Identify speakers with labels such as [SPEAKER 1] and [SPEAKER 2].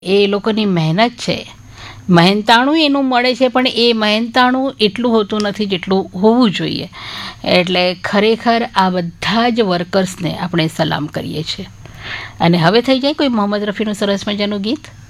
[SPEAKER 1] એ લોકોની મહેનત છે, મહેનતાણું એનું મળે છે, પણ એ મહેનતાણું એટલું હોતું નથી જેટલું હોવું જોઈએ. એટલે ખરેખર આ બધા જ વર્કર્સને આપણે સલામ કરીએ છીએ. અને હવે થઈ જાય કોઈ મોહમ્મદ રફીનું સરસ મજાનું ગીત.